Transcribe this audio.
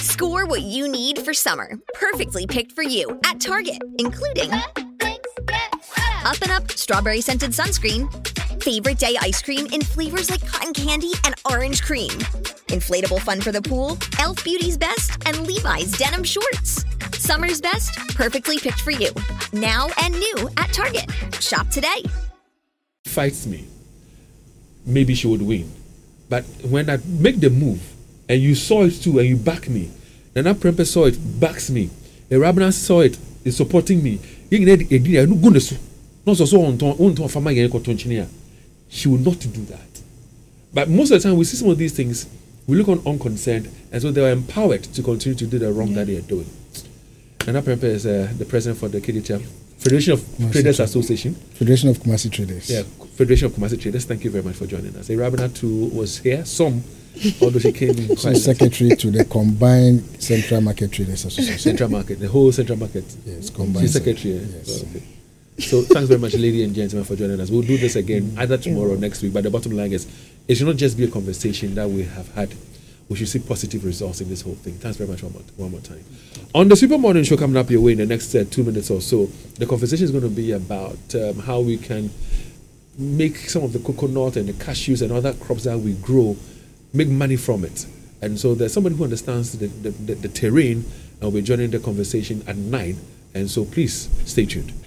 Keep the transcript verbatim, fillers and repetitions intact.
Score what you need for summer, perfectly picked for you at Target, including Up and Up Strawberry Scented Sunscreen, Favorite Day Ice Cream in flavors like cotton candy and orange cream, inflatable fun for the pool, e l f Beauty's Best, and Levi's Denim Shorts. Summer's best, perfectly picked for you. Now and new at Target. Shop today. Fights me, maybe she would win. But when I make the move, and you saw it too, and you back me, Nana Prempeh saw it, backs me, and Rabina saw it, is supporting me. She would not do that. But most of the time, we see some of these things, we look on unconcerned, and so they are empowered to continue to do the wrong yeah. that they are doing. Nana Prempeh is uh, the president for the K D T F, Federation of Kumasi Traders Tra- Association. Federation of Kumasi Traders. Yeah, Federation of Kumasi Traders. Thank you very much for joining us. Rabina too was here, some, although she came in quite secretary to the Combined Central Market Traders Association. Central Market, the whole Central Market. Yes, combined. She's secretary. Yes. Oh, okay. So thanks very much, ladies and gentlemen, for joining us. We'll do this again either tomorrow or next week. But the bottom line is, it should not just be a conversation that we have had. We should see positive results in this whole thing. Thanks very much one more, one more time. On the Super Morning Show coming up your way in the next uh, two minutes or so, the conversation is going to be about um, how we can make some of the coconut and the cashews and other crops that we grow, make money from it. And so there's somebody who understands the, the, the, the terrain, and we'll be joining the conversation at nine. And so please stay tuned.